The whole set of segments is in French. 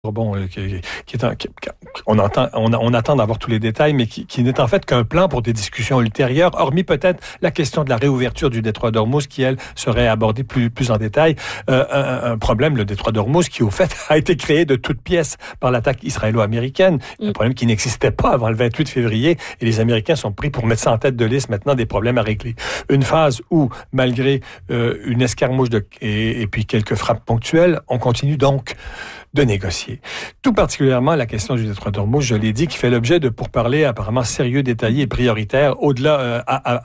On attend d'avoir tous les détails, mais qui n'est en fait qu'un plan pour des discussions ultérieures, hormis peut-être la question de la réouverture du détroit d'Ormuz, qui, elle, serait abordée plus en détail. Un problème, le détroit d'Ormuz, qui, au fait, a été créé de toutes pièces par l'attaque israélo-américaine. Un problème qui n'existait pas avant le 28 février, et les Américains sont pris pour mettre ça en tête de liste maintenant des problèmes à régler. Une phase où, malgré une escarmouche et puis quelques frappes ponctuelles, on continue donc de négocier. Tout particulièrement la question du détroit d'Ormuz, je l'ai dit, qui fait l'objet de pourparlers apparemment sérieux, détaillés et prioritaires, au-delà,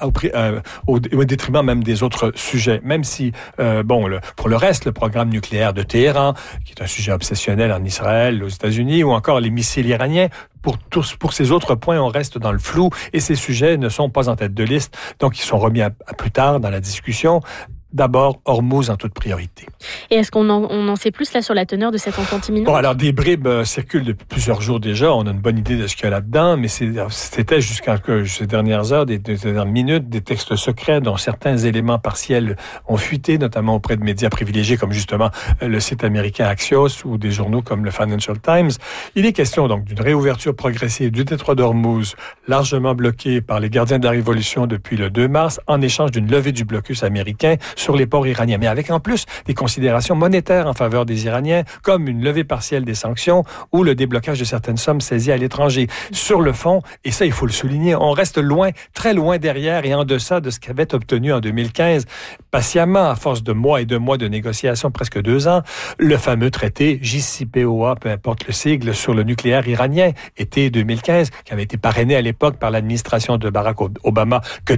au détriment même des autres sujets. Même si, pour le reste, le programme nucléaire de Téhéran, qui est un sujet obsessionnel en Israël, aux États-Unis, ou encore les missiles iraniens, pour ces autres points, on reste dans le flou et ces sujets ne sont pas en tête de liste, donc ils sont remis à plus tard dans la discussion. D'abord, Hormuz en toute priorité. Et est-ce qu'on en sait plus là sur la teneur de cette entente imminente? Alors des bribes circulent depuis plusieurs jours déjà. On a une bonne idée de ce qu'il y a là-dedans, mais c'était jusqu'à ces dernières heures, des dernières minutes, des textes secrets dont certains éléments partiels ont fuité, notamment auprès de médias privilégiés comme justement le site américain Axios ou des journaux comme le Financial Times. Il est question donc d'une réouverture progressive du détroit d'Ormuz, largement bloqué par les gardiens de la révolution depuis le 2 mars, en échange d'une levée du blocus américain sur les ports iraniens, mais avec en plus des considérations monétaires en faveur des Iraniens, comme une levée partielle des sanctions ou le déblocage de certaines sommes saisies à l'étranger. Sur le fond, et ça il faut le souligner, on reste loin, très loin derrière et en deçà de ce qu'avait obtenu en 2015, patiemment, à force de mois et de mois de négociations, presque 2 ans, le fameux traité JCPOA, peu importe le sigle, sur le nucléaire iranien, été 2015, qui avait été parrainé à l'époque par l'administration de Barack Obama, que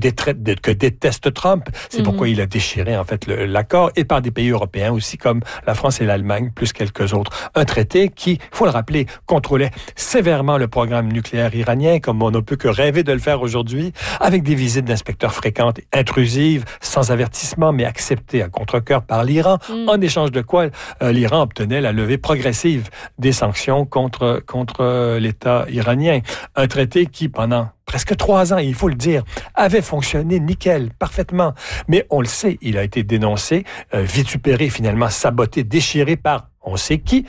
déteste Trump. C'est pourquoi il a déchiré en fait l'accord, et par des pays européens aussi comme la France et l'Allemagne, plus quelques autres. Un traité qui, faut le rappeler, contrôlait sévèrement le programme nucléaire iranien, comme on ne peut que rêver de le faire aujourd'hui, avec des visites d'inspecteurs fréquentes et intrusives, sans avertissement, mais acceptées à contre-cœur par l'Iran, en échange de quoi l'Iran obtenait la levée progressive des sanctions contre l'État iranien. Un traité qui, pendant presque 3 ans, il faut le dire, avait fonctionné nickel, parfaitement. Mais on le sait, il a été dénoncé, vitupéré, finalement saboté, déchiré par on sait qui,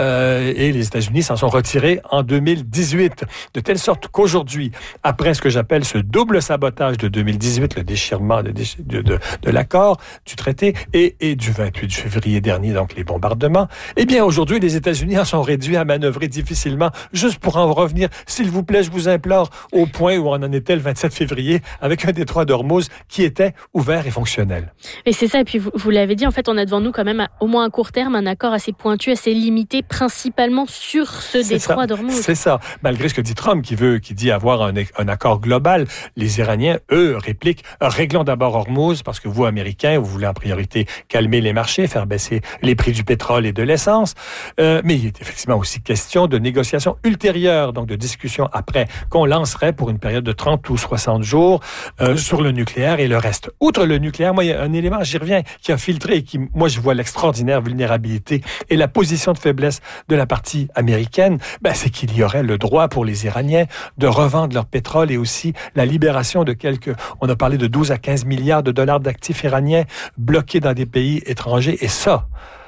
et les États-Unis s'en sont retirés en 2018. De telle sorte qu'aujourd'hui, après ce que j'appelle ce double sabotage de 2018, le déchirement de l'accord, du traité, et du 28 février dernier, donc les bombardements, eh bien aujourd'hui, les États-Unis en sont réduits à manœuvrer difficilement, juste pour en revenir, s'il vous plaît, je vous implore, au point où on en était le 27 février, avec un détroit d'Ormuz qui était ouvert et fonctionnel. Et c'est ça, et puis vous l'avez dit, en fait, on a devant nous quand même, au moins à court terme, un accord assez pointu, assez limité, principalement sur ce détroit d'Ormuz. C'est ça. Malgré ce que dit Trump, qui dit avoir un accord global, les Iraniens, eux, répliquent, réglons d'abord Hormuz, parce que vous, Américains, vous voulez en priorité calmer les marchés, faire baisser les prix du pétrole et de l'essence. Mais il est effectivement aussi question de négociations ultérieures, donc de discussions après, qu'on lancerait pour une période de 30 ou 60 jours sur le nucléaire et le reste. Outre le nucléaire, moi, il y a un élément, j'y reviens, qui a filtré et qui, moi, je vois l'extraordinaire vulnérabilité et la position de faiblesse de la partie américaine, c'est qu'il y aurait le droit pour les Iraniens de revendre leur pétrole et aussi la libération de on a parlé de 12 à 15 milliards de dollars d'actifs iraniens bloqués dans des pays étrangers. Et ça,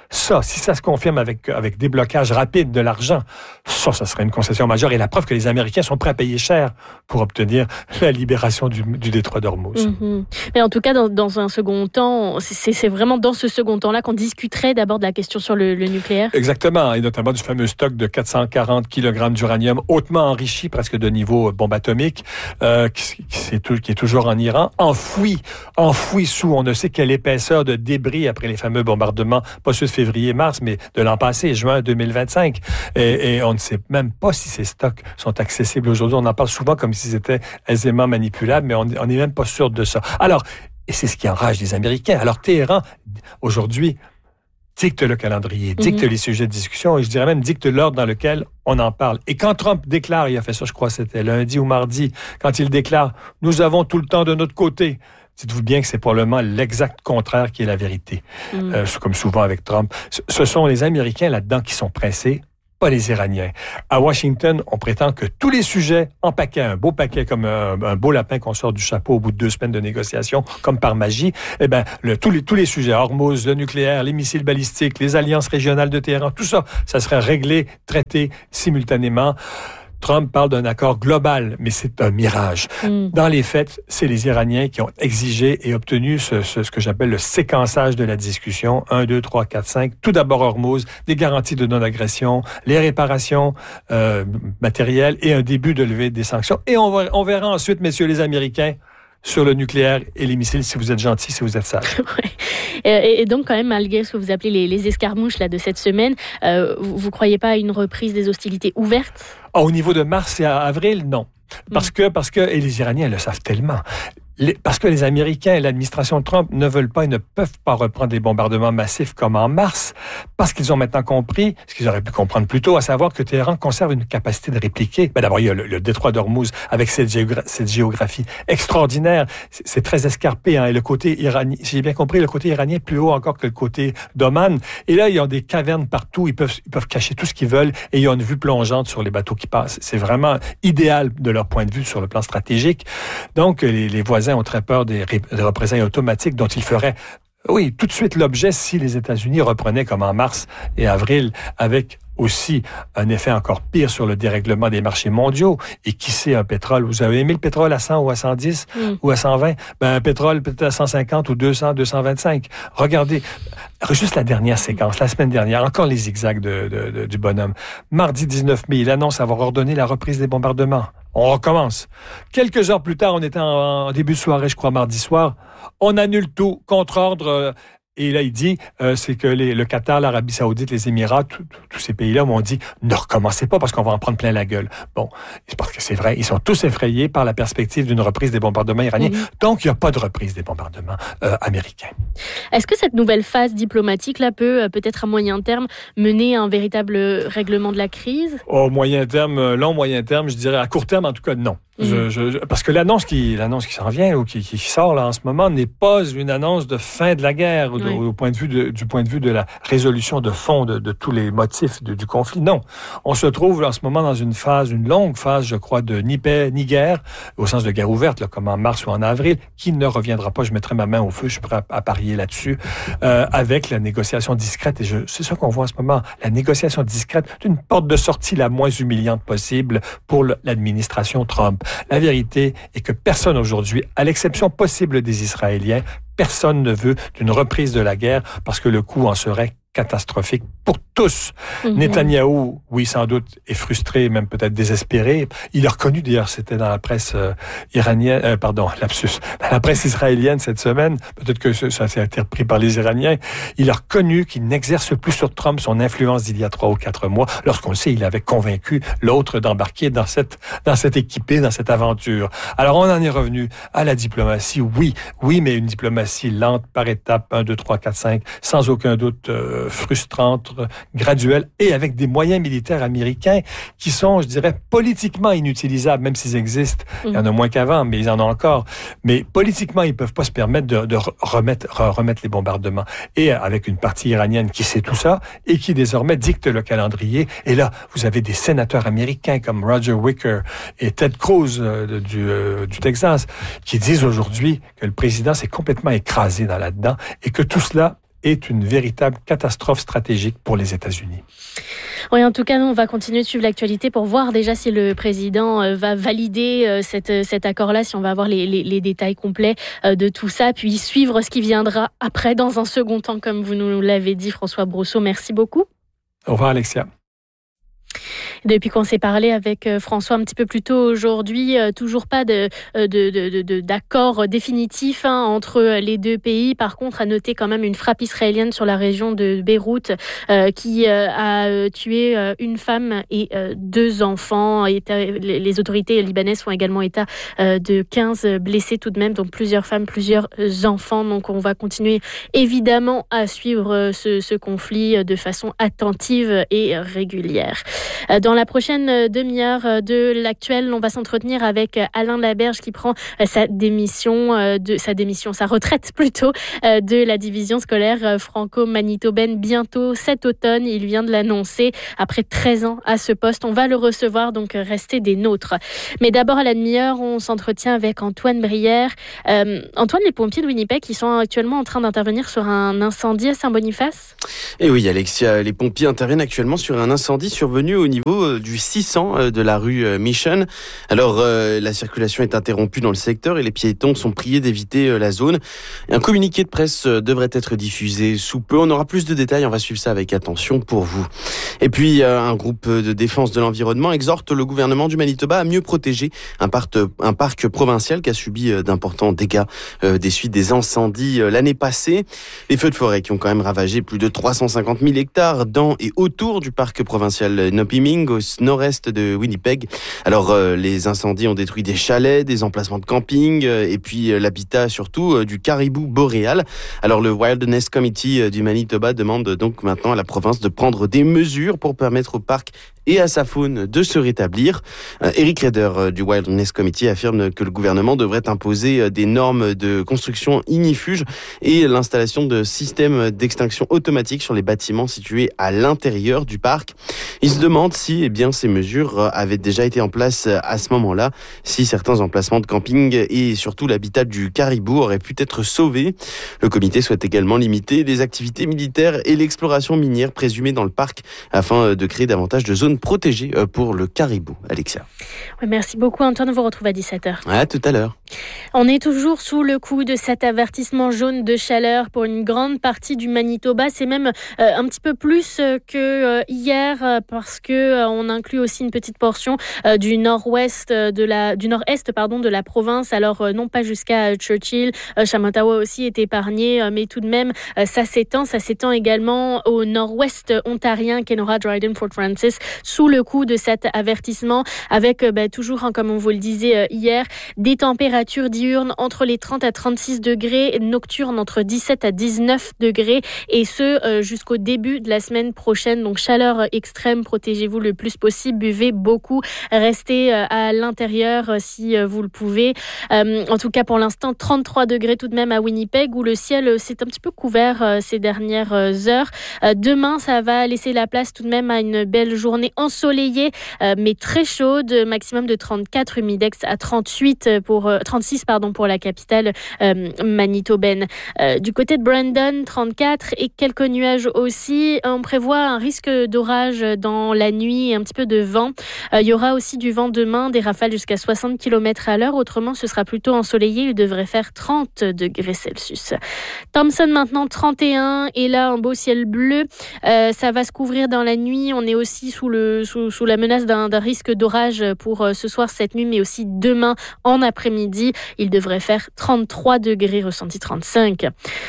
si ça se confirme avec déblocage rapide de l'argent, ça serait une concession majeure et la preuve que les Américains sont prêts à payer cher pour obtenir la libération du détroit d'Ormuz. Mais en tout cas, dans un second temps, c'est vraiment dans ce second temps-là qu'on discuterait d'abord de la question sur le nucléaire. Exactement, et notamment du fameux stock de 440 kg d'uranium hautement enrichi, presque de niveau bombe atomique, qui est toujours en Iran, enfoui sous on ne sait quelle épaisseur de débris après les fameux bombardements, pas ceux de février-mars, mais de l'an passé, juin 2025. Et on ne sait même pas si ces stocks sont accessibles aujourd'hui. On en parle souvent comme s'ils étaient aisément manipulables, mais on n'est même pas sûr de ça. Alors, et c'est ce qui enrage les Américains. Alors, Téhéran, aujourd'hui, dicte le calendrier, dicte les sujets de discussion, et je dirais même dicte l'ordre dans lequel on en parle. Et quand Trump déclare, il a fait ça, je crois, c'était lundi ou mardi, quand il déclare « Nous avons tout le temps de notre côté », dites-vous bien que c'est probablement l'exact contraire qui est la vérité. Comme souvent avec Trump. Ce sont les Américains là-dedans qui sont pressés, pas les Iraniens. À Washington, on prétend que tous les sujets en paquet, un beau paquet comme un beau lapin qu'on sort du chapeau au bout de 2 semaines de négociations, comme par magie, eh ben, tous les sujets, Hormuz, le nucléaire, les missiles balistiques, les alliances régionales de Téhéran, tout ça, ça serait réglé, traité simultanément. Trump parle d'un accord global, mais c'est un mirage. Dans les faits, c'est les Iraniens qui ont exigé et obtenu ce que j'appelle le séquençage de la discussion. 1, 2, 3, 4, 5. Tout d'abord Hormuz, des garanties de non-agression, les réparations matérielles et un début de levée des sanctions. Et on verra ensuite, messieurs les Américains, sur le nucléaire et les missiles, si vous êtes gentils, si vous êtes sages. Et donc, quand même, malgré ce que vous appelez les escarmouches là, de cette semaine, vous ne croyez pas à une reprise des hostilités ouvertes? Au niveau de mars et avril, non. Parce que, et les Iraniens le savent tellement, parce que les Américains et l'administration Trump ne veulent pas et ne peuvent pas reprendre des bombardements massifs comme en mars, parce qu'ils ont maintenant compris, ce qu'ils auraient pu comprendre plus tôt, à savoir que Téhéran conserve une capacité de répliquer. Ben d'abord, il y a le détroit d'Hormuz avec cette géographie extraordinaire. C'est très escarpé, hein, et le côté iranien, si j'ai bien compris, le côté iranien est plus haut encore que le côté d'Oman. Et là, ils ont des cavernes partout, ils peuvent cacher tout ce qu'ils veulent, et ils ont une vue plongeante sur les bateaux qui passent. C'est vraiment idéal de leur point de vue sur le plan stratégique. Donc, les voisins ont très peur des représailles automatiques dont ils feraient, oui, tout de suite l'objet si les États-Unis reprenaient comme en mars et avril, avec aussi un effet encore pire sur le dérèglement des marchés mondiaux. Et qui sait, un pétrole, vous avez aimé le pétrole à 100 ou à 110 ou à 120? Ben, un pétrole peut-être à 150 ou 200, 225. Regardez, juste la dernière séquence, la semaine dernière, encore les zigzags du bonhomme. Mardi 19 mai, il annonce avoir ordonné la reprise des bombardements. On recommence. Quelques heures plus tard, on était en début de soirée, je crois, mardi soir. On annule tout, contre-ordre. Et là, il dit, c'est que le Qatar, l'Arabie Saoudite, les Émirats, tous ces pays-là m'ont dit, ne recommencez pas parce qu'on va en prendre plein la gueule. Bon, c'est parce que c'est vrai, ils sont tous effrayés par la perspective d'une reprise des bombardements iraniens. Donc, il n'y a pas de reprise des bombardements américains. Est-ce que cette nouvelle phase diplomatique là peut peut-être à moyen terme mener à un véritable règlement de la crise? Au moyen terme, long moyen terme, je dirais à court terme, en tout cas, non. Parce que l'annonce qui s'en vient ou qui sort là en ce moment n'est pas une annonce de fin de la guerre ou du point de vue de la résolution de fond de tous les motifs du conflit. Non, on se trouve en ce moment dans une longue phase, je crois, de ni paix ni guerre, au sens de guerre ouverte, là, comme en mars ou en avril, qui ne reviendra pas. Je mettrai ma main au feu, je suis prêt à parier là-dessus, avec la négociation discrète. Et c'est ça qu'on voit en ce moment, la négociation discrète d'une porte de sortie la moins humiliante possible pour l'administration Trump. La vérité est que personne aujourd'hui, à l'exception possible des Israéliens, personne ne veut d'une reprise de la guerre parce que le coût en serait catastrophique pour tous. Netanyahou, oui, sans doute, est frustré, même peut-être désespéré. Il a reconnu, d'ailleurs, c'était dans la presse iranienne, la presse israélienne cette semaine, peut-être que ça s'est été repris par les Iraniens, il a reconnu qu'il n'exerce plus sur Trump son influence d'il y a 3 ou 4 mois, lorsqu'on le sait, il avait convaincu l'autre d'embarquer dans cette équipée, dans cette aventure. Alors, on en est revenu à la diplomatie, oui, mais une diplomatie lente, par étapes, 1, 2, 3, 4, 5, sans aucun doute frustrante, graduelle, et avec des moyens militaires américains qui sont, je dirais, politiquement inutilisables, même s'ils existent. Il y en a moins qu'avant, mais ils en ont encore. Mais politiquement, ils peuvent pas se permettre de remettre les bombardements. Et avec une partie iranienne qui sait tout ça et qui désormais dicte le calendrier. Et là, vous avez des sénateurs américains comme Roger Wicker et Ted Cruz du Texas qui disent aujourd'hui que le président s'est complètement écrasé là-dedans et que tout cela est une véritable catastrophe stratégique pour les États-Unis. Oui, en tout cas, nous, on va continuer de suivre l'actualité pour voir déjà si le président va valider cet accord-là, si on va avoir les détails complets de tout ça, puis suivre ce qui viendra après dans un second temps, comme vous nous l'avez dit, François Brosseau. Merci beaucoup. Au revoir, Alexia. Depuis qu'on s'est parlé avec François un petit peu plus tôt aujourd'hui, toujours pas d'accord définitif entre les deux pays. Par contre, à noter quand même une frappe israélienne sur la région de Beyrouth qui a tué une femme et 2 enfants. Les autorités libanaises font également état de 15 blessés tout de même, donc plusieurs femmes, plusieurs enfants. Donc on va continuer évidemment à suivre ce conflit de façon attentive et régulière. Dans Dans la prochaine demi-heure de l'actuel, on va s'entretenir avec Alain Laberge qui prend sa retraite plutôt, de la division scolaire franco-manitobaine bientôt cet automne. Il vient de l'annoncer après 13 ans à ce poste. On va le recevoir, donc restez des nôtres. Mais d'abord, à la demi-heure, on s'entretient avec Antoine Brière. Antoine, les pompiers de Winnipeg qui sont actuellement en train d'intervenir sur un incendie à Saint-Boniface? Et oui, Alexia, les pompiers interviennent actuellement sur un incendie survenu au niveau du 600 de la rue Mission. Alors, la circulation est interrompue dans le secteur et les piétons sont priés d'éviter la zone. Un communiqué de presse devrait être diffusé sous peu. On aura plus de détails, on va suivre ça avec attention pour vous. Et puis, un groupe de défense de l'environnement exhorte le gouvernement du Manitoba à mieux protéger un parc provincial qui a subi d'importants dégâts des suites des incendies l'année passée. Les feux de forêt qui ont quand même ravagé plus de 350 000 hectares dans et autour du parc provincial Nopiming, au nord-est de Winnipeg. Alors, les incendies ont détruit des chalets, des emplacements de camping et puis l'habitat surtout du caribou boréal. Alors, le Wilderness Committee du Manitoba demande donc maintenant à la province de prendre des mesures pour permettre au parc et à sa faune de se rétablir. Eric Rader du Wilderness Committee affirme que le gouvernement devrait imposer des normes de construction ignifuge et l'installation de systèmes d'extinction automatique sur les bâtiments situés à l'intérieur du parc. Il se demande si ces mesures avaient déjà été en place à ce moment-là, si certains emplacements de camping et surtout l'habitat du caribou auraient pu être sauvés. Le comité souhaite également limiter les activités militaires et l'exploration minière présumée dans le parc afin de créer davantage de zones protégées pour le caribou. Alexia. Ouais, merci beaucoup Antoine, on vous retrouve à 17h. À tout à l'heure. On est toujours sous le coup de cet avertissement jaune de chaleur pour une grande partie du Manitoba. C'est même un petit peu plus que hier parce que on inclut aussi une petite portion du nord-est de la province. Alors non pas jusqu'à Churchill, Shamattawa aussi est épargné, mais tout de même ça s'étend également au nord-ouest ontarien, Kenora, Dryden, Fort Francis, sous le coup de cet avertissement, avec toujours, comme on vous le disait hier, des températures diurnes entre les 30 à 36 degrés, nocturnes entre 17 à 19 degrés, et ce jusqu'au début de la semaine prochaine. Donc chaleur extrême, protégez-vous le plus possible, buvez beaucoup, restez à l'intérieur si vous le pouvez. En tout cas pour l'instant, 33 degrés tout de même à Winnipeg, où le ciel s'est un petit peu couvert ces dernières heures. Demain, ça va laisser la place tout de même à une belle journée ensoleillée, mais très chaude, maximum de 34, humidex à 36 pour la capitale manitobaine. Du côté de Brandon, 34 et quelques nuages aussi. On prévoit un risque d'orage dans la nuit et un petit peu de vent. Il y aura aussi du vent demain, des rafales jusqu'à 60 km/h. Autrement, ce sera plutôt ensoleillé. Il devrait faire 30 degrés Celsius. Thompson maintenant 31 et là un beau ciel bleu. Ça va se couvrir dans la nuit. On est aussi sous la menace d'un risque d'orage pour ce soir, cette nuit, mais aussi demain en après-midi. Il devrait faire 33 degrés, ressenti 35.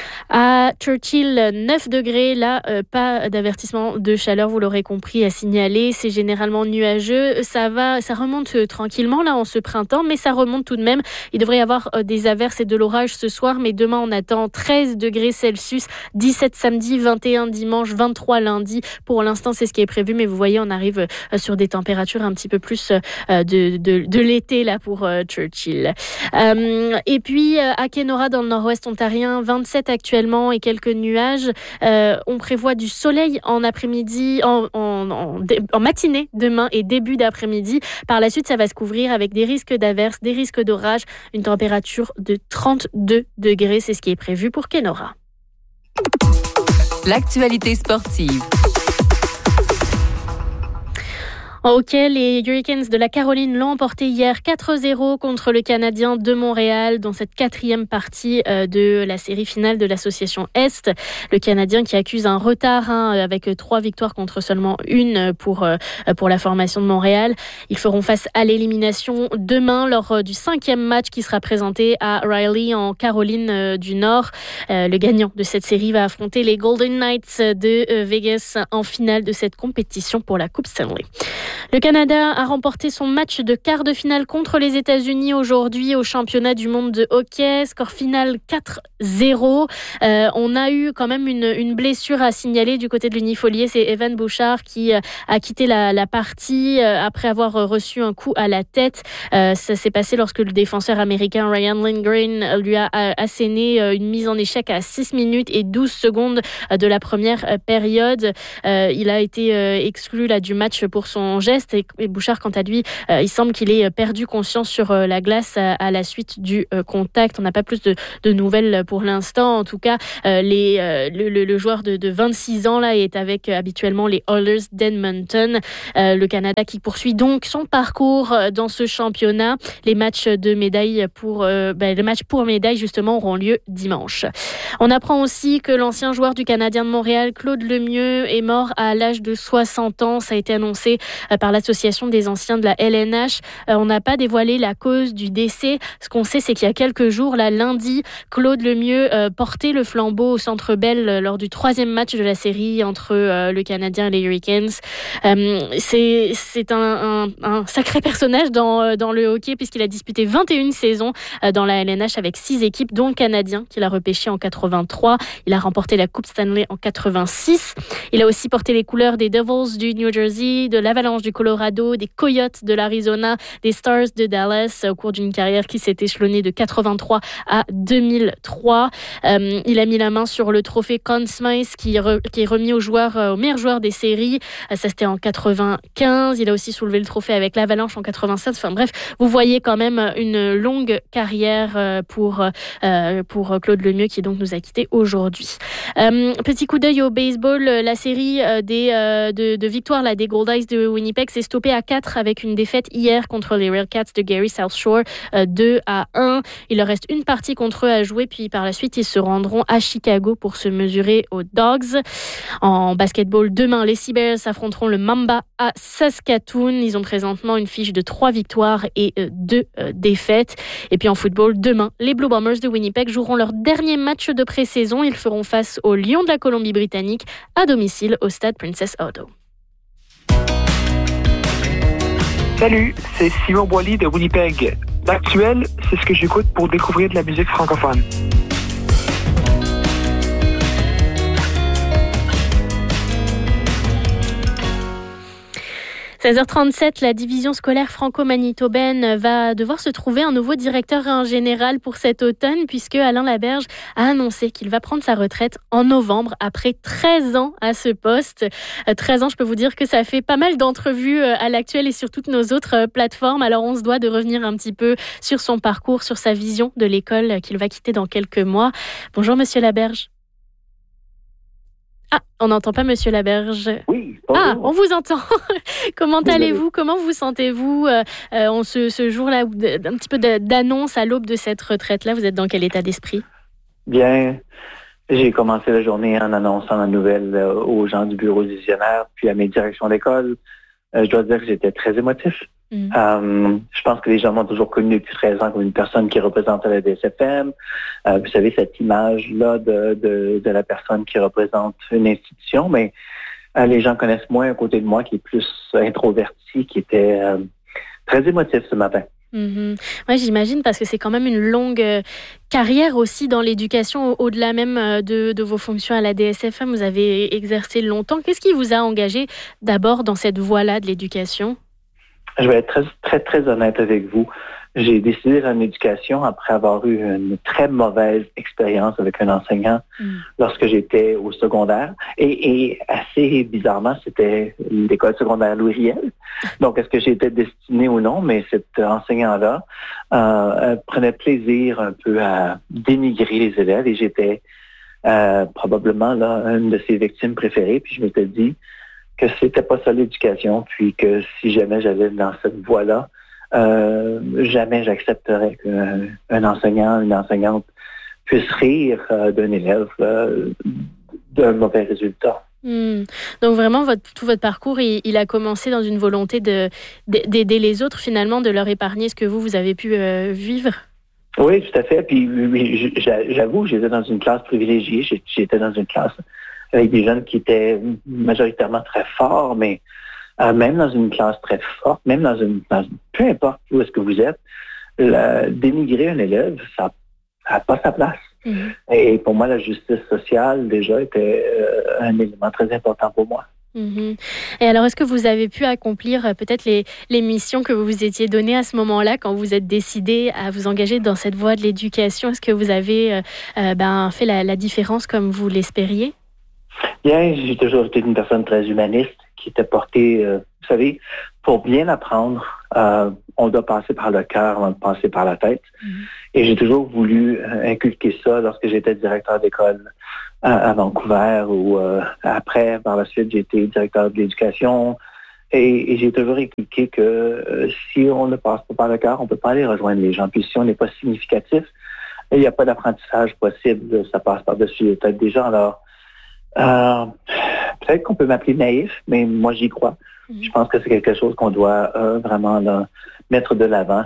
À Churchill, 9 degrés. Là, pas d'avertissement de chaleur, vous l'aurez compris, à signaler. C'est généralement nuageux. Ça remonte tranquillement là en ce printemps, mais ça remonte tout de même. Il devrait y avoir des averses et de l'orage ce soir, mais demain on attend 13 degrés Celsius, 17 samedi, 21 dimanche, 23 lundi. Pour l'instant, c'est ce qui est prévu, mais vous voyez, on arrive sur des températures un petit peu plus de l'été là pour Churchill. Et puis à Kenora, dans le nord-ouest ontarien, 27 actuellement et quelques nuages. On prévoit du soleil en après-midi, en matinée demain et début d'après-midi. Par la suite, ça va se couvrir avec des risques d'averses, des risques d'orage, une température de 32 degrés. C'est ce qui est prévu pour Kenora. L'actualité sportive. En hockey, les Hurricanes de la Caroline l'ont emporté hier 4-0 contre le Canadien de Montréal dans cette 4e partie de la série finale de l'association Est. Le Canadien qui accuse un retard avec 3 victoires contre seulement une pour la formation de Montréal. Ils feront face à l'élimination demain lors du 5e match qui sera présenté à Riley en Caroline du Nord. Le gagnant de cette série va affronter les Golden Knights de Vegas en finale de cette compétition pour la Coupe Stanley. Le Canada a remporté son match de quart de finale contre les États-Unis aujourd'hui au championnat du monde de hockey. Score final 4-0. On a eu quand même une blessure à signaler du côté de l'Unifolier. C'est Evan Bouchard qui a quitté la partie après avoir reçu un coup à la tête. Ça s'est passé lorsque le défenseur américain Ryan Lindgren lui a asséné une mise en échec à 6 minutes et 12 secondes de la première période. Il a été exclu du match pour son geste et Bouchard, quant à lui, il semble qu'il ait perdu conscience sur la glace à la suite du contact. On n'a pas plus de nouvelles pour l'instant. En tout cas, le joueur de 26 ans là est avec habituellement les Oilers d'Edmonton. Le Canada qui poursuit donc son parcours dans ce championnat. Les matchs de médaille le match pour médaille justement auront lieu dimanche. On apprend aussi que l'ancien joueur du Canadien de Montréal, Claude Lemieux, est mort à l'âge de 60 ans. Ça a été annoncé par l'Association des anciens de la LNH. On n'a pas dévoilé la cause du décès. Ce qu'on sait, c'est qu'il y a quelques jours, lundi, Claude Lemieux portait le flambeau au Centre Bell lors du 3e match de la série entre le Canadien et les Hurricanes. C'est un sacré personnage dans le hockey puisqu'il a disputé 21 saisons dans la LNH avec 6 équipes, dont le Canadien qu'il a repêché en 83. Il a remporté la Coupe Stanley en 86. Il a aussi porté les couleurs des Devils du New Jersey, de l'Avalanche du Colorado, des Coyotes de l'Arizona, des Stars de Dallas au cours d'une carrière qui s'est échelonnée de 83 à 2003. Il a mis la main sur le trophée Conn Smythe qui est remis au meilleur joueur des séries. Ça, c'était en 95. Il a aussi soulevé le trophée avec l'Avalanche en 87. Enfin bref, vous voyez quand même une longue carrière pour Claude Lemieux qui donc nous a quittés aujourd'hui. Petit coup d'œil au baseball, la série de victoires des Gold Eyes de Winnipeg s'est stoppée à 4 avec une défaite hier contre les Wildcats de Gary South Shore 2-1. Il leur reste une partie contre eux à jouer, puis par la suite ils se rendront à Chicago pour se mesurer aux Dogs. En basketball, demain les Seabears affronteront le Mamba à Saskatoon. Ils ont présentement une fiche de 3 victoires et 2 défaites. Et puis en football, demain les Blue Bombers de Winnipeg joueront leur dernier match de pré-saison. Ils feront face aux Lions de la Colombie-Britannique à domicile au stade Princess Auto. Salut, c'est Simon Boily de Winnipeg. L'actuel, c'est ce que j'écoute pour découvrir de la musique francophone. 16h37, la division scolaire franco-manitobaine va devoir se trouver un nouveau directeur général pour cet automne puisque Alain Laberge a annoncé qu'il va prendre sa retraite en novembre après 13 ans à ce poste. 13 ans, je peux vous dire que ça fait pas mal d'entrevues à l'actuel et sur toutes nos autres plateformes. Alors on se doit de revenir un petit peu sur son parcours, sur sa vision de l'école qu'il va quitter dans quelques mois. Bonjour Monsieur Laberge. Ah, on n'entend pas Monsieur Laberge. Oui. Bonjour. Ah, on vous entend. Comment allez-vous? Comment vous sentez-vous ce jour-là, un petit peu d'annonce à l'aube de cette retraite-là? Vous êtes dans quel état d'esprit? Bien, j'ai commencé la journée en annonçant la nouvelle aux gens du bureau divisionnaire, puis à mes directions d'école. Je dois dire que j'étais très émotif. Je pense que les gens m'ont toujours connu depuis 13 ans comme une personne qui représentait la DSFM. Vous savez, cette image-là de la personne qui représente une institution, mais les gens connaissent moins un côté de moi qui est plus introverti, qui était très émotif ce matin. Ouais, j'imagine, parce que c'est quand même une longue carrière aussi dans l'éducation, au-delà même de vos fonctions à la DSFM. Vous avez exercé longtemps. Qu'est-ce qui vous a engagé d'abord dans cette voie-là de l'éducation? Je vais être très, très, très honnête avec vous. J'ai décidé en éducation après avoir eu une très mauvaise expérience avec un enseignant lorsque j'étais au secondaire. Et assez bizarrement, c'était l'école secondaire Louis Riel. Donc, est-ce que j'étais destiné ou non? Mais cet enseignant-là prenait plaisir un peu à dénigrer les élèves et j'étais probablement là une de ses victimes préférées. Puis je m'étais dit que c'était pas ça l'éducation, puis que si jamais j'allais dans cette voie-là, jamais j'accepterais qu'un enseignant, une enseignante puisse rire d'un élève d'un mauvais résultat. Donc vraiment, tout votre parcours, il a commencé dans une volonté d'aider les autres, finalement, de leur épargner ce que vous avez pu vivre? Oui, tout à fait. Puis j'avoue, j'étais dans une classe privilégiée. J'étais dans une classe avec des jeunes qui étaient majoritairement très forts, mais même dans une classe très forte, même peu importe où est-ce que vous êtes, dénigrer un élève, ça n'a pas sa place. Et pour moi, la justice sociale, déjà, était un élément très important pour moi. Et alors, est-ce que vous avez pu accomplir peut-être les missions que vous vous étiez données à ce moment-là, quand vous êtes décidé à vous engager dans cette voie de l'éducation? Est-ce que vous avez fait la différence comme vous l'espériez? Bien, j'ai toujours été une personne très humaniste qui était portée, vous savez, pour bien apprendre, on doit passer par le cœur avant de passer par la tête. Et j'ai toujours voulu inculquer ça lorsque j'étais directeur d'école à Vancouver ou après, par la suite, j'ai été directeur de l'éducation. Et j'ai toujours inculqué que si on ne passe pas par le cœur, on ne peut pas aller rejoindre les gens. Puis si on n'est pas significatif, il n'y a pas d'apprentissage possible. Ça passe par-dessus les têtes des gens. Alors, peut-être qu'on peut m'appeler naïf, mais moi, j'y crois. Je pense que c'est quelque chose qu'on doit vraiment mettre de l'avant.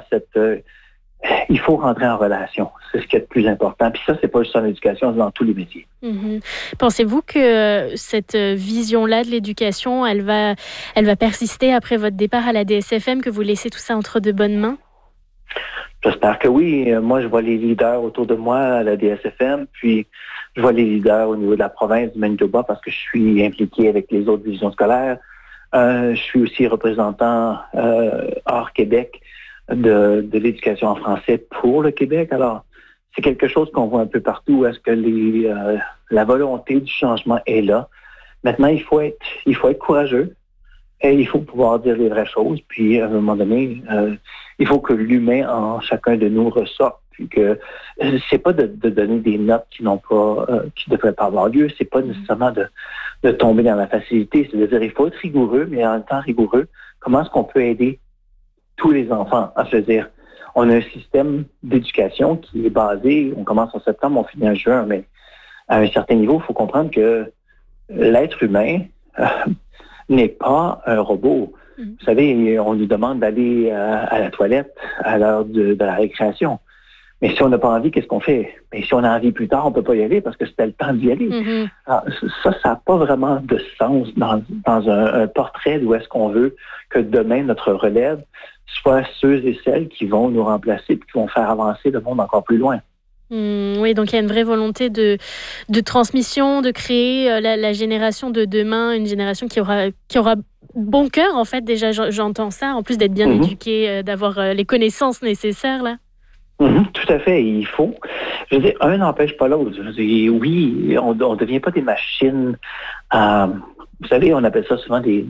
Il faut rentrer en relation. C'est ce qui est le plus important. Puis ça, c'est pas juste en éducation, c'est dans tous les métiers. Pensez-vous que cette vision-là de l'éducation, elle va persister après votre départ à la DSFM, que vous laissez tout ça entre de bonnes mains? J'espère que oui. Moi, je vois les leaders autour de moi à la DSFM, puis je vois les leaders au niveau de la province du Manitoba parce que je suis impliqué avec les autres divisions scolaires. Je suis aussi représentant hors Québec de l'éducation en français pour le Québec. Alors, c'est quelque chose qu'on voit un peu partout. Est-ce que la volonté du changement est là? Maintenant, il faut être courageux et il faut pouvoir dire les vraies choses. Puis, à un moment donné, il faut que l'humain en chacun de nous ressorte. Puis que c'est pas de donner des notes qui devraient pas avoir lieu. C'est pas nécessairement de tomber dans la facilité. C'est de dire, il faut être rigoureux, mais en même temps rigoureux. Comment est-ce qu'on peut aider tous les enfants à se dire, on a un système d'éducation qui est basé, on commence en septembre, on finit en juin, mais à un certain niveau, il faut comprendre que l'être humain n'est pas un robot. Vous savez, on nous demande d'aller à la toilette à l'heure de la récréation. Mais si on n'a pas envie, qu'est-ce qu'on fait? Mais si on a envie plus tard, on ne peut pas y aller parce que c'était le temps d'y aller. Alors, ça n'a pas vraiment de sens dans un portrait d'où est-ce qu'on veut que demain, notre relève soit ceux et celles qui vont nous remplacer et qui vont faire avancer le monde encore plus loin. Oui, donc il y a une vraie volonté de transmission, de créer la génération de demain, une génération qui aura bon cœur, en fait. Déjà, j'entends ça, en plus d'être bien éduquée, d'avoir les connaissances nécessaires, là. Tout à fait, il faut. Je veux dire, un n'empêche pas l'autre. Je veux dire, oui, on ne devient pas des machines. Vous savez, on appelle ça souvent des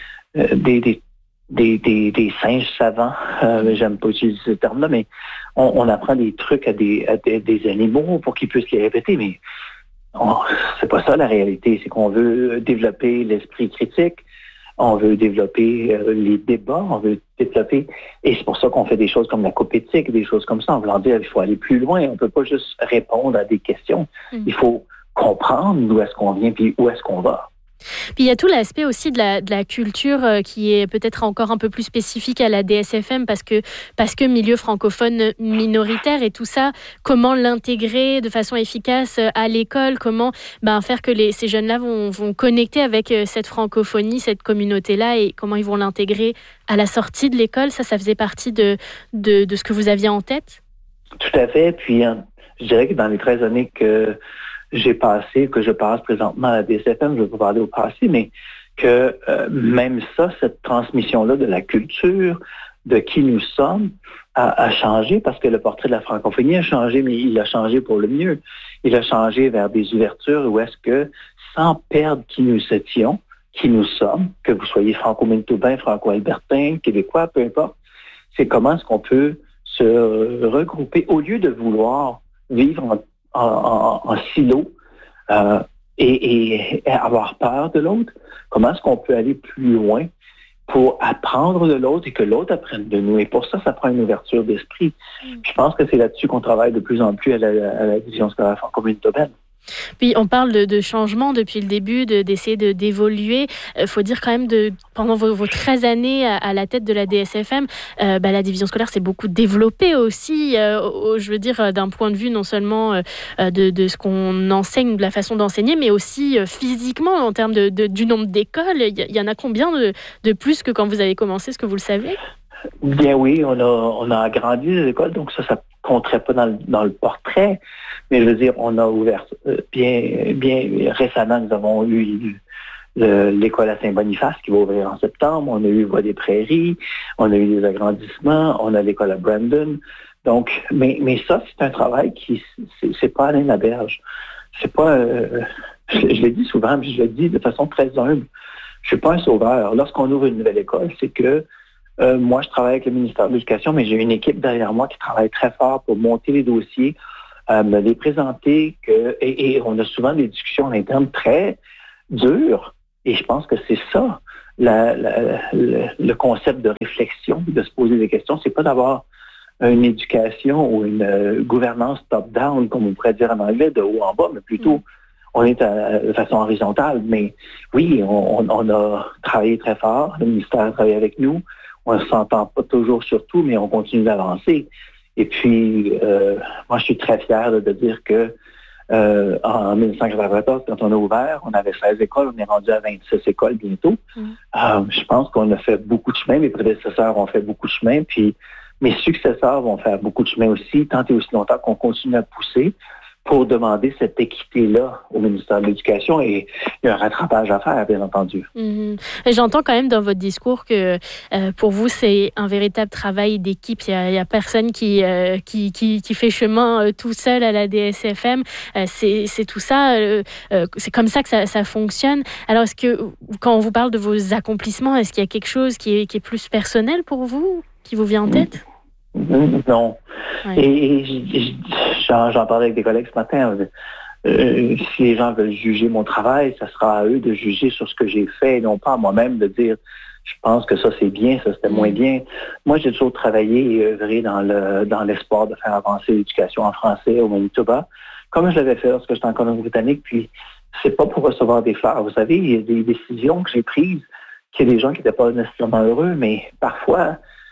singes savants. J'aime pas utiliser ce terme-là, mais on apprend des trucs à des animaux pour qu'ils puissent les répéter, mais c'est pas ça la réalité. C'est qu'on veut développer l'esprit critique. On veut développer les débats, on veut développer... Et c'est pour ça qu'on fait des choses comme la coupe éthique, des choses comme ça. En voulant dire, il faut aller plus loin. On ne peut pas juste répondre à des questions. Il faut comprendre d'où est-ce qu'on vient puis où est-ce qu'on va. Puis il y a tout l'aspect aussi de la culture qui est peut-être encore un peu plus spécifique à la DSFM parce que milieu francophone minoritaire et tout ça, comment l'intégrer de façon efficace à l'école, comment faire que ces jeunes-là vont connecter avec cette francophonie, cette communauté-là et comment ils vont l'intégrer à la sortie de l'école. Ça faisait partie de ce que vous aviez en tête? Tout à fait. Puis je dirais que dans les 13 années que je passe présentement à la DSFM, je ne vais pas parler au passé, mais que même ça, cette transmission-là de la culture, de qui nous sommes, a changé parce que le portrait de la francophonie a changé, mais il a changé pour le mieux. Il a changé vers des ouvertures où est-ce que, sans perdre qui nous étions, qui nous sommes, que vous soyez franco-manitobain, franco-albertain, québécois, peu importe, c'est comment est-ce qu'on peut se regrouper au lieu de vouloir vivre en silo et avoir peur de l'autre. Comment est-ce qu'on peut aller plus loin pour apprendre de l'autre et que l'autre apprenne de nous? Et pour ça, ça prend une ouverture d'esprit. Je pense que c'est là-dessus qu'on travaille de plus en plus à la division scolaire franco-manitobaine. Puis on parle de changement depuis le début, d'essayer d'évoluer. Il faut dire quand même, pendant vos 13 années à la tête de la DSFM, la division scolaire s'est beaucoup développée aussi, je veux dire, d'un point de vue non seulement de ce qu'on enseigne, de la façon d'enseigner, mais aussi physiquement, en termes du nombre d'écoles. Il y en a combien de plus que quand vous avez commencé, est-ce que vous le savez? Bien oui, on a agrandi les écoles, donc ça compterait pas dans le portrait. Mais je veux dire, on a ouvert bien récemment, nous avons eu l'école à Saint-Boniface qui va ouvrir en septembre. On a eu Voie des Prairies, on a eu des agrandissements, on a l'école à Brandon. Donc, mais ça, c'est un travail qui, c'est pas Alain Laberge. C'est pas, je l'ai dit souvent, mais je le dis de façon très humble. Je suis pas un sauveur. Lorsqu'on ouvre une nouvelle école, c'est que moi, je travaille avec le ministère de l'Éducation, mais j'ai une équipe derrière moi qui travaille très fort pour monter les dossiers, me les présenter, et on a souvent des discussions en interne très dures. Et je pense que c'est ça, le concept de réflexion, de se poser des questions. C'est pas d'avoir une éducation ou une gouvernance top-down, comme on pourrait dire en anglais, de haut en bas, mais plutôt on est de façon horizontale. Mais oui, on a travaillé très fort. Le ministère a travaillé avec nous. On ne s'entend pas toujours sur tout, mais on continue d'avancer. Et puis, moi, je suis très fier de dire que en 1994, quand on a ouvert, on avait 16 écoles, on est rendu à 26 écoles bientôt. Je pense qu'on a fait beaucoup de chemin. Mes prédécesseurs ont fait beaucoup de chemin, puis mes successeurs vont faire beaucoup de chemin aussi, tant et aussi longtemps qu'on continue à pousser pour demander cette équité-là au ministère de l'Éducation, et il y a un rattrapage à faire, bien entendu. Et j'entends quand même dans votre discours que pour vous, c'est un véritable travail d'équipe. Il y a personne qui fait chemin tout seul à la DSFM. C'est tout ça, c'est comme ça que ça fonctionne. Alors, est-ce que, quand on vous parle de vos accomplissements, est-ce qu'il y a quelque chose qui est plus personnel pour vous, qui vous vient en tête? Non. Ouais. Et j'en parlais avec des collègues ce matin. Si les gens veulent juger mon travail, ça sera à eux de juger sur ce que j'ai fait, et non pas à moi-même de dire je pense que ça c'est bien, ça c'était moins bien. Moi, j'ai toujours travaillé et œuvré dans l'espoir de faire avancer l'éducation en français au Manitoba, comme je l'avais fait lorsque j'étais en Colombie-Britannique. Puis c'est pas pour recevoir des fleurs. Vous savez, il y a des décisions que j'ai prises, qu'il y a des gens qui n'étaient pas nécessairement heureux, mais parfois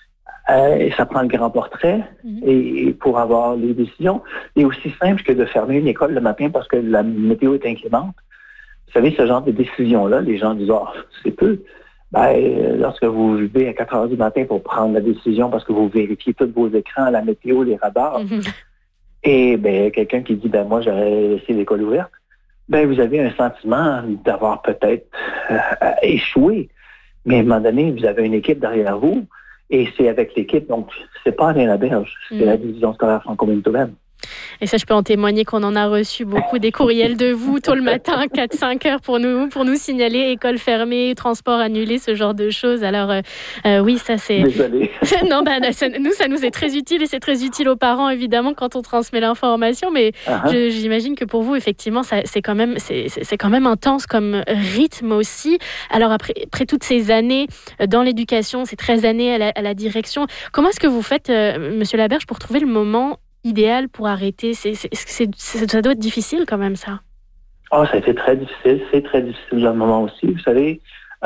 ça prend le grand portrait et pour avoir les décisions. Et aussi simple que de fermer une école le matin parce que la météo est inclémente. Vous savez, ce genre de décision-là, les gens disent « c'est peu ». Lorsque vous levez à 4 heures du matin pour prendre la décision parce que vous vérifiez tous vos écrans, la météo, les radars, et quelqu'un qui dit « moi, j'aurais laissé l'école ouverte », vous avez un sentiment d'avoir peut-être échoué. Mais à un moment donné, vous avez une équipe derrière vous. Et c'est avec l'équipe, donc c'est pas Alain Laberge, c'est la division scolaire franco-manitobaine. Et ça, je peux en témoigner qu'on en a reçu beaucoup des courriels de vous tôt le matin, 4-5 heures pour nous signaler école fermée, transport annulé, ce genre de choses. Alors oui, ça c'est... Désolée. Non, ça nous est très utile, et c'est très utile aux parents évidemment quand on transmet l'information. Mais j'imagine que pour vous, effectivement, c'est quand même intense comme rythme aussi. Alors après toutes ces années dans l'éducation, ces 13 années à la direction, comment est-ce que vous faites, Monsieur Laberge, pour trouver le moment idéal pour arrêter? Ça doit être difficile quand même, ça. Ça a été très difficile. C'est très difficile dans le moment aussi. Vous savez,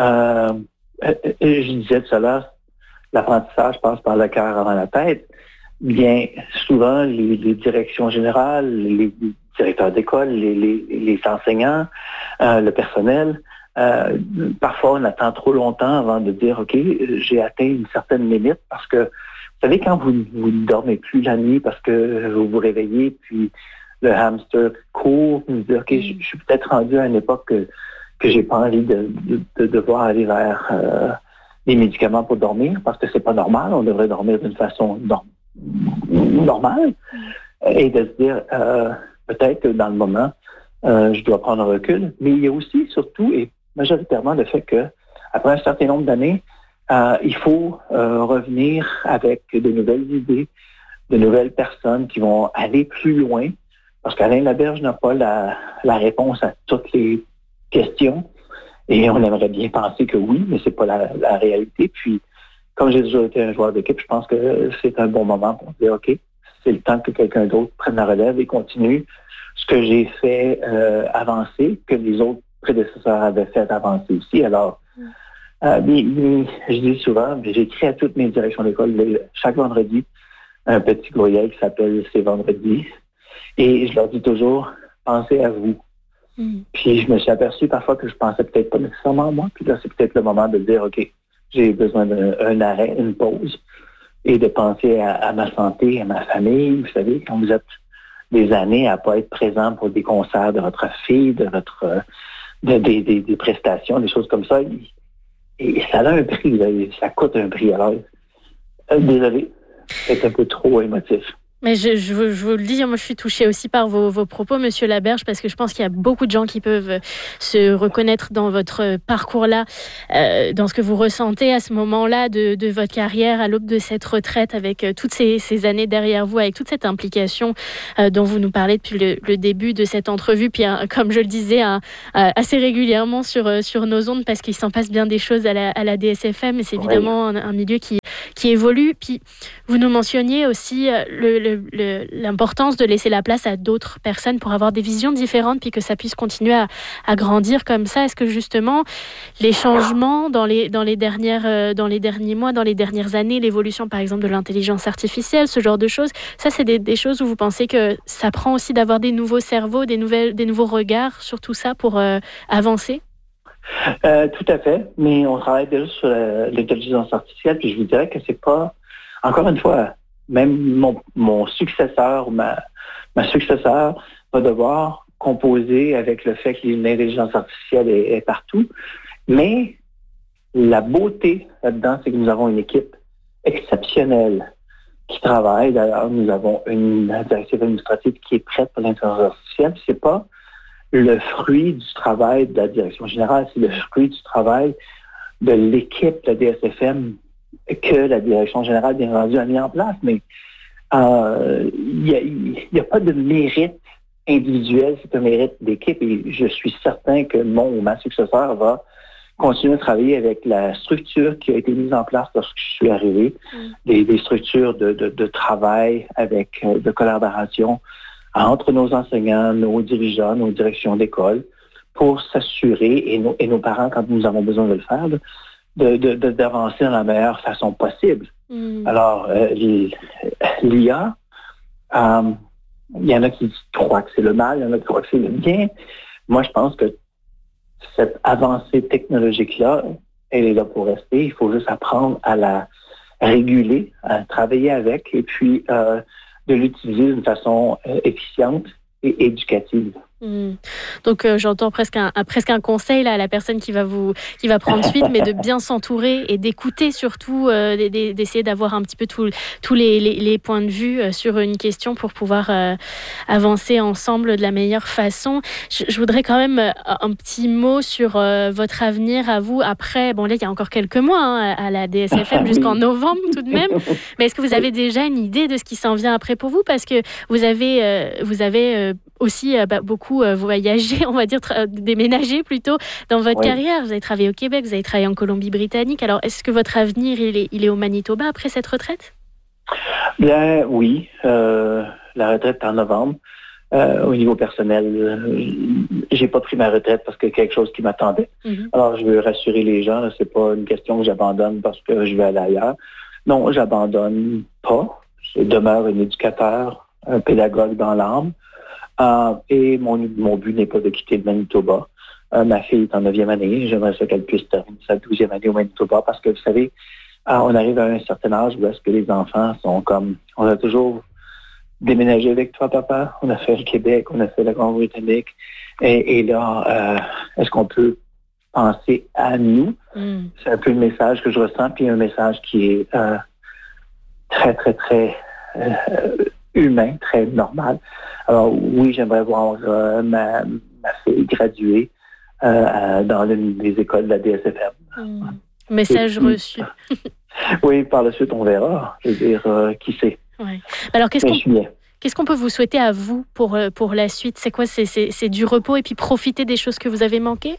je disais tout à l'heure, l'apprentissage passe par le cœur avant la tête. Bien, souvent, les directions générales, les directeurs d'école, les enseignants, le personnel, parfois on attend trop longtemps avant de dire « OK, j'ai atteint une certaine limite » parce que vous savez, quand vous ne dormez plus la nuit parce que vous vous réveillez, puis le hamster court, vous dites, OK, je suis peut-être rendu à une époque que j'ai pas envie de devoir aller vers les médicaments pour dormir, parce que c'est pas normal, on devrait dormir d'une façon normale, et de se dire, peut-être que dans le moment, je dois prendre un recul. Mais il y a aussi, surtout, et majoritairement, le fait que après un certain nombre d'années, il faut revenir avec de nouvelles idées, de nouvelles personnes qui vont aller plus loin, parce qu'Alain Laberge n'a pas la réponse à toutes les questions, et on aimerait bien penser que oui, mais c'est pas la réalité. Puis, comme j'ai déjà été un joueur d'équipe, je pense que c'est un bon moment pour dire, OK, c'est le temps que quelqu'un d'autre prenne la relève et continue ce que j'ai fait avancer, que les autres prédécesseurs avaient fait avancer aussi. Alors, je dis souvent, j'écris à toutes mes directions d'école chaque vendredi un petit courriel qui s'appelle « C'est vendredi ». Et je leur dis toujours, pensez à vous. Puis je me suis aperçu parfois que je pensais peut-être pas nécessairement à moi. Puis là, c'est peut-être le moment de dire, OK, j'ai besoin d'un arrêt, une pause, et de penser à ma santé, à ma famille. Vous savez, quand vous êtes des années à pas être présent pour des concerts de votre fille, des prestations, des choses comme ça, et ça a un prix, là, ça coûte un prix. Alors, désolé, c'est un peu trop émotif. Mais je vous le dis, moi je suis touchée aussi par vos propos, Monsieur Laberge, parce que je pense qu'il y a beaucoup de gens qui peuvent se reconnaître dans votre parcours-là, dans ce que vous ressentez à ce moment-là de votre carrière, à l'aube de cette retraite, avec toutes ces années derrière vous, avec toute cette implication dont vous nous parlez depuis le début de cette entrevue, puis comme je le disais, assez régulièrement sur nos ondes, parce qu'il s'en passe bien des choses à la DSFM, et c'est évidemment un milieu qui évolue. Puis vous nous mentionniez aussi l'importance de laisser la place à d'autres personnes pour avoir des visions différentes, puis que ça puisse continuer à grandir comme ça. Est-ce que justement les changements dans les derniers mois, dans les dernières années, l'évolution par exemple de l'intelligence artificielle, ce genre de choses, ça c'est des choses où vous pensez que ça prend aussi d'avoir des nouveaux cerveaux, des nouveaux regards sur tout ça pour avancer? Tout à fait, mais on travaille déjà sur l'intelligence artificielle, puis je vous dirais que c'est pas, encore une fois, même mon successeur ou ma successeur va devoir composer avec le fait que l'intelligence artificielle est partout. Mais la beauté là-dedans, c'est que nous avons une équipe exceptionnelle qui travaille. D'ailleurs, nous avons une directive administrative qui est prête pour l'intelligence artificielle. C'est pas le fruit du travail de la direction générale, c'est le fruit du travail de l'équipe de la DSFM que la direction générale, bien entendu, a mis en place. Mais il n'y a pas de mérite individuel, c'est un mérite d'équipe. Et je suis certain que mon ou ma successeur va continuer à travailler avec la structure qui a été mise en place lorsque je suis arrivé, des structures de travail avec de collaboration entre nos enseignants, nos dirigeants, nos directions d'école, pour s'assurer, et nos parents, quand nous avons besoin de le faire, d'avancer dans la meilleure façon possible. Alors, l'IA, il y en a qui croient que c'est le mal, il y en a qui croient que c'est le bien. Moi, je pense que cette avancée technologique-là, elle est là pour rester. Il faut juste apprendre à la réguler, à travailler avec, et puis de l'utiliser d'une façon efficiente et éducative. Donc j'entends presque un conseil là, à la personne qui va prendre suite, mais de bien s'entourer et d'écouter surtout, d'essayer d'avoir un petit peu tous les points de vue sur une question pour pouvoir avancer ensemble de la meilleure façon. Je voudrais quand même un petit mot sur votre avenir à vous après. Bon là il y a encore quelques mois à la DSFM jusqu'en novembre tout de même. Mais est-ce que vous avez déjà une idée de ce qui s'en vient après pour vous, parce que vous avez aussi beaucoup voyagé, on va dire déménager plutôt dans votre carrière. Vous avez travaillé au Québec, vous avez travaillé en Colombie-Britannique. Alors, est-ce que votre avenir, il est au Manitoba après cette retraite? Bien, oui. La retraite est en novembre. Au niveau personnel, j'ai pas pris ma retraite parce que quelque chose qui m'attendait. Alors, je veux rassurer les gens. Là, c'est pas une question que j'abandonne parce que je vais aller ailleurs. Non, j'abandonne pas. Je demeure un éducateur, un pédagogue dans l'âme. Et mon but n'est pas de quitter le Manitoba. Ma fille est en 9e année. J'aimerais ça qu'elle puisse terminer sa 12e année au Manitoba parce que, vous savez, on arrive à un certain âge où est-ce que les enfants sont comme... On a toujours déménagé avec toi, papa. On a fait le Québec, on a fait la Colombie-Britannique. Et là, est-ce qu'on peut penser à nous? C'est un peu le message que je ressens, puis un message qui est très, très, très... humain, très normal. Alors oui, j'aimerais voir ma fille graduer dans l'une des écoles de la DSFM. Message reçu. Oui, par la suite, on verra. Je veux dire, qui sait. Ouais. Alors, qu'est-ce qu'on peut vous souhaiter à vous pour la suite? C'est quoi? C'est du repos et puis profiter des choses que vous avez manquées?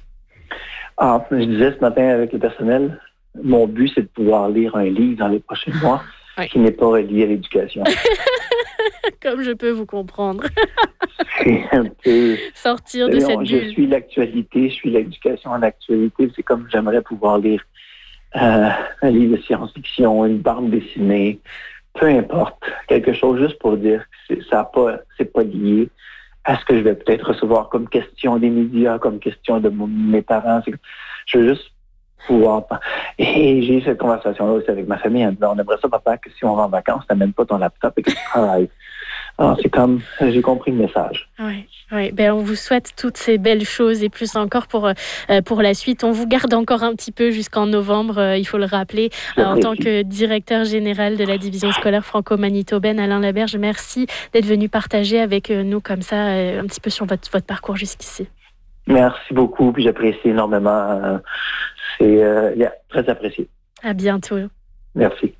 Je disais ce matin avec le personnel, mon but, c'est de pouvoir lire un livre dans les prochains mois qui n'est pas relié à l'éducation. Comme je peux vous comprendre. C'est un peu... Sortir de cette bulle. Je suis l'actualité, je suis l'éducation en actualité. C'est comme j'aimerais pouvoir lire un livre de science-fiction, une bande dessinée, peu importe, quelque chose juste pour dire que c'est pas lié à ce que je vais peut-être recevoir comme question des médias, comme question de mes parents. Je veux juste pouvoir... Et j'ai eu cette conversation-là aussi avec ma famille en disant, on aimerait ça, papa, que si on va en vacances, t'amènes pas ton laptop et que tu travailles. Alors, c'est comme, j'ai compris le message. Oui. Ben, on vous souhaite toutes ces belles choses et plus encore pour la suite. On vous garde encore un petit peu jusqu'en novembre, il faut le rappeler. En tant que directeur général de la division scolaire franco-manitobaine, Alain Laberge, merci d'être venu partager avec nous comme ça un petit peu sur votre parcours jusqu'ici. Merci beaucoup, puis j'apprécie énormément. C'est très apprécié. À bientôt. Merci.